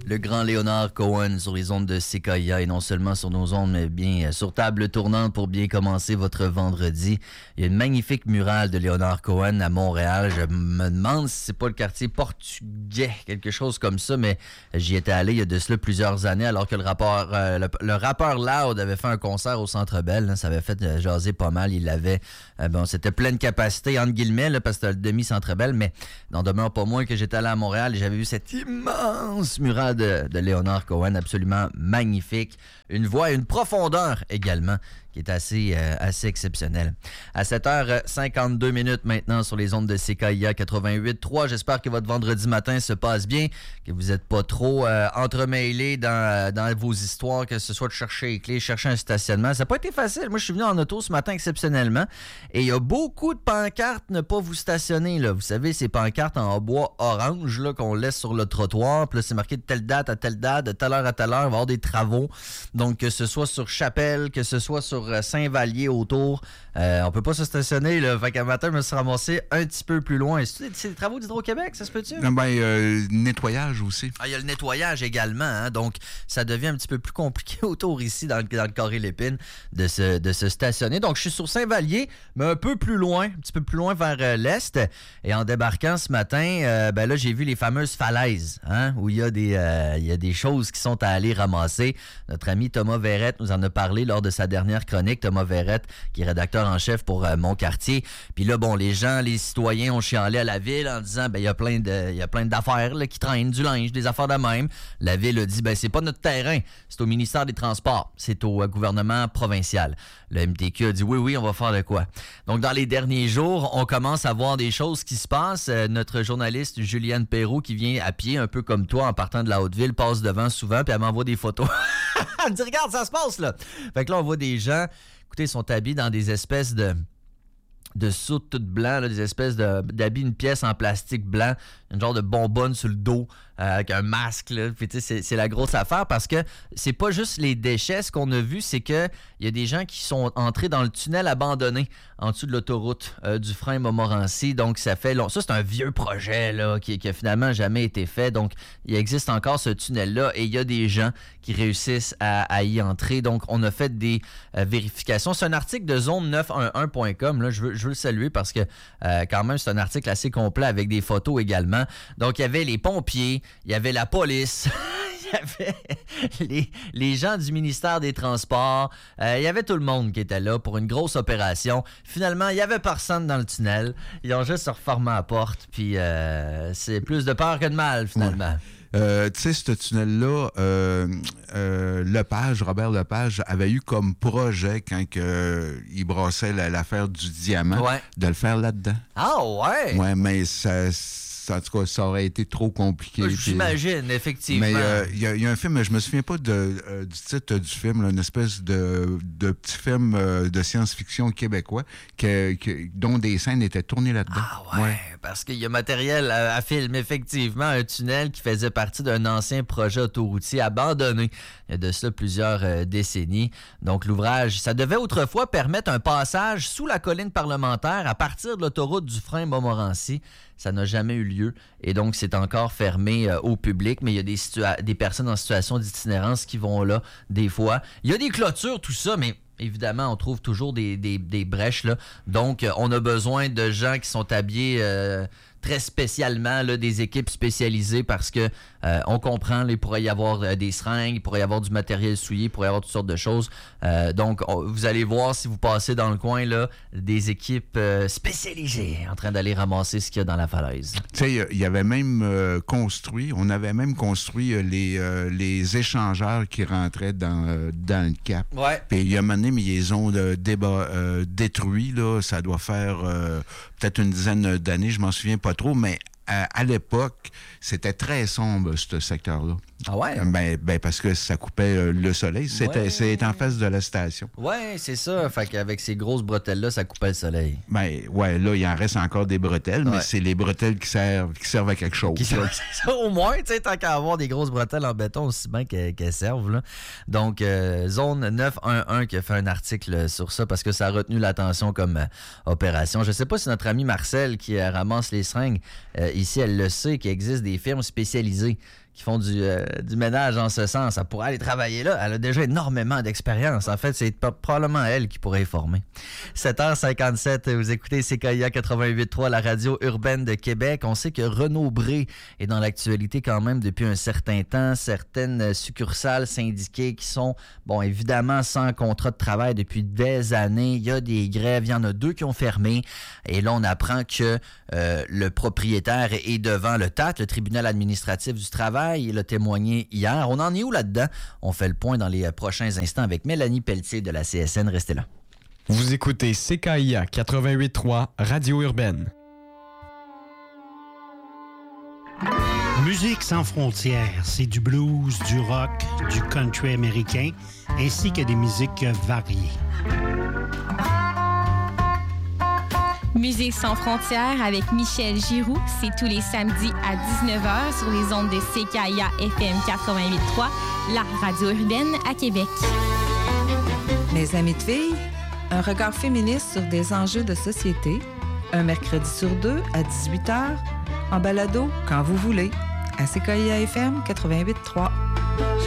Le grand Léonard Cohen sur les ondes de CKIA et non seulement sur nos ondes, mais bien sur table tournante pour bien commencer votre vendredi. Il y a une magnifique murale de Léonard Cohen à Montréal. Je me demande si c'est pas le quartier portugais, quelque chose comme ça, mais j'y étais allé il y a de cela plusieurs années alors que le rappeur Loud avait fait un concert au Centre Bell. Hein, ça avait fait jaser pas mal. Il avait, c'était pleine capacité, entre guillemets, là, parce que c'était le demi-Centre Bell, mais n'en demeure pas moins que j'étais allé à Montréal et j'avais vu cette immense murale de Léonard Cohen, absolument magnifique. Une voix et une profondeur également qui est assez exceptionnelle. À 7h52 maintenant sur les ondes de CKIA 88.3. J'espère que votre vendredi matin se passe bien, que vous n'êtes pas trop entremêlés dans vos histoires, que ce soit de chercher les clés, chercher un stationnement. Ça n'a pas été facile. Moi, je suis venu en auto ce matin exceptionnellement et il y a beaucoup de pancartes ne pas vous stationner. Là. Vous savez, ces pancartes en bois orange là, qu'on laisse sur le trottoir. Puis là, c'est marqué de telle date à telle date, de telle heure à telle heure. Il va y avoir des travaux. Donc, que ce soit sur Chapelle, que ce soit sur Saint-Vallier autour, on peut pas se stationner. Là. Fait qu'un matin, je me suis ramassé un petit peu plus loin. C'est des travaux d'Hydro-Québec, ça se peut-tu? Nettoyage aussi. Ah, il y a le nettoyage également. Hein? Donc, ça devient un petit peu plus compliqué autour ici, dans le carré Lépine, de se stationner. Donc, je suis sur Saint-Vallier, mais un peu plus loin, un petit peu plus loin vers l'est. Et en débarquant ce matin, là, j'ai vu les fameuses falaises, hein? Où il y a des choses qui sont à aller ramasser. Notre ami Thomas Verrette nous en a parlé lors de sa dernière chronique. Thomas Verrette, qui est rédacteur en chef pour Mon Quartier. Puis là, bon, les citoyens ont chialé à la ville en disant, il y a plein d'affaires là, qui traînent, du linge, des affaires de même. La ville a dit, c'est pas notre terrain, c'est au ministère des Transports, c'est au gouvernement provincial. Le MTQ a dit, oui, on va faire de quoi. Donc, dans les derniers jours, on commence à voir des choses qui se passent. Notre journaliste Juliane Perrault, qui vient à pied, un peu comme toi, en partant de la Haute-Ville, passe devant souvent, puis elle m'envoie des photos. Elle me dit, regarde, ça se passe, là. Fait que là, on voit des gens, écoutez, ils sont habillés dans des espèces de soutes toutes blancs, là, des espèces d'habits, une pièce en plastique blanc, une genre de bonbonne sur le dos, avec un masque, là. Puis tu sais, c'est la grosse affaire parce que c'est pas juste les déchets. Ce qu'on a vu, c'est que il y a des gens qui sont entrés dans le tunnel abandonné en dessous de l'autoroute du frein Montmorency. Donc, ça fait long. Ça, c'est un vieux projet, là, qui a finalement jamais été fait. Donc, il existe encore ce tunnel-là et il y a des gens qui réussissent à y entrer. Donc, on a fait des vérifications. C'est un article de zone911.com. Là, je veux le saluer parce que quand même, c'est un article assez complet avec des photos également. Donc, il y avait les pompiers, il y avait la police, il y avait les gens du ministère des Transports, il y avait tout le monde qui était là pour une grosse opération. Finalement, il n'y avait personne dans le tunnel. Ils ont juste refermé la porte, puis c'est plus de peur que de mal, finalement. Ouais. Tu sais, ce tunnel-là, Robert Lepage avait eu comme projet quand il brassait l'affaire du diamant, de le faire là-dedans. Ah ouais? Ouais, mais en tout cas, ça aurait été trop compliqué. J'imagine, effectivement. Mais il y a un film, je me souviens pas du titre du film, là, une espèce de petit film de science-fiction québécois dont des scènes étaient tournées là-dedans. Ah ouais, parce qu'il y a matériel à film, effectivement, un tunnel qui faisait partie d'un ancien projet autoroutier abandonné il y a de cela plusieurs décennies. Donc l'ouvrage, ça devait autrefois permettre un passage sous la colline parlementaire à partir de l'autoroute du frein Montmorency. Ça n'a jamais eu lieu et donc c'est encore fermé au public, mais il y a des personnes en situation d'itinérance qui vont là des fois. Il y a des clôtures, tout ça, mais évidemment, on trouve toujours des brèches là. Donc, on a besoin de gens qui sont habillés très spécialement, là, des équipes spécialisées parce que on comprend, là, il pourrait y avoir des seringues, il pourrait y avoir du matériel souillé, il pourrait y avoir toutes sortes de choses. Donc, vous allez voir si vous passez dans le coin, là, des équipes spécialisées en train d'aller ramasser ce qu'il y a dans la falaise. Tu sais, il y avait même on avait même construit les échangeurs qui rentraient dans le cap. Ouais. Puis il y a mené, mais ils ont détruit, là, ça doit faire peut-être une dizaine d'années, je m'en souviens pas trop, mais à l'époque, c'était très sombre, ce secteur-là. Ah ouais? Ben parce que ça coupait le soleil. C'est en face de la station. Ouais, c'est ça. Fait qu'avec ces grosses bretelles-là, ça coupait le soleil. Ben, ouais, là, il en reste encore des bretelles, mais c'est les bretelles qui servent à quelque chose. Au moins, tu sais, tant qu'à avoir des grosses bretelles en béton, aussi bien qu'elles servent, là. Donc, Zone 911 qui a fait un article sur ça parce que ça a retenu l'attention comme opération. Je sais pas si notre ami Marcel qui ramasse les seringues, ici, elle le sait, qu'il existe des firmes spécialisées qui font du ménage en ce sens. Elle pourrait aller travailler là. Elle a déjà énormément d'expérience. En fait, c'est probablement elle qui pourrait y former. 7h57, vous écoutez CKIA 88.3, la radio urbaine de Québec. On sait que Renaud Bré est dans l'actualité quand même depuis un certain temps. Certaines succursales syndiquées qui sont, bon, évidemment, sans contrat de travail depuis des années. Il y a des grèves. Il y en a 2 qui ont fermé. Et là, on apprend que le propriétaire est devant le TAT, le tribunal administratif du travail. Il a témoigné hier. On en est où là-dedans? On fait le point dans les prochains instants avec Mélanie Pelletier de la CSN. Restez là. Vous écoutez CKIA 88.3, Radio Urbaine. Musique sans frontières, c'est du blues, du rock, du country américain, ainsi que des musiques variées. Musique sans frontières avec Michel Giroux, c'est tous les samedis à 19h sur les ondes de CKIA FM 88.3, la radio urbaine à Québec. Mes amis de filles, un regard féministe sur des enjeux de société, un mercredi sur 2 à 18h, en balado quand vous voulez, à CKIA FM 88.3.